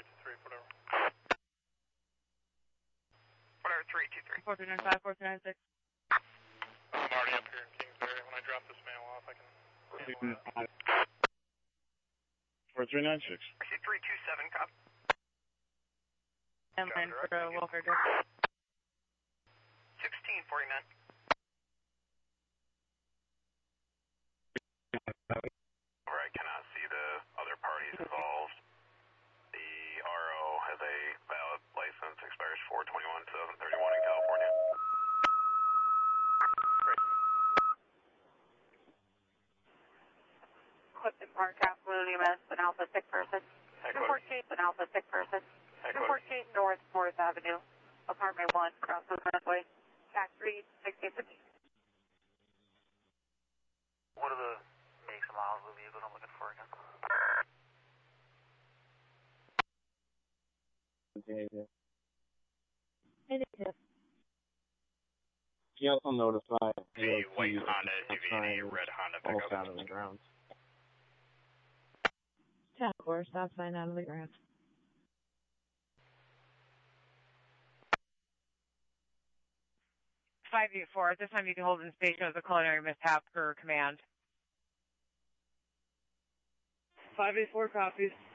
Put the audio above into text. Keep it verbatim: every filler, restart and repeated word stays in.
two three, whatever. Whatever, three two three. four three nine five, four three nine six. I'm already up here in Kingsbury. When I drop this mail off, I can handle that. four three nine six. I see three two seven, cop. And line for a welfare desk. sixteen forty-nine. Where I cannot see the other parties involved. The R O has a valid license, expires four twenty-one twenty thirty-one in California. Great. Clifton Park, Absolute E M S, an Alpha six person. two fourteen, an Alpha six person. two fourteen North fourth Avenue, apartment one, Crossroads Runway. Tax three sixteen fifty. What are the makes and models of the vehicle I'm looking for again? He also notified The white Honda S U V and a red Honda almost pickup. out of the ground. ten four, stop sign out of the ground. five eight four, at this time you can hold in station as a culinary mishap per command. five eight four copies.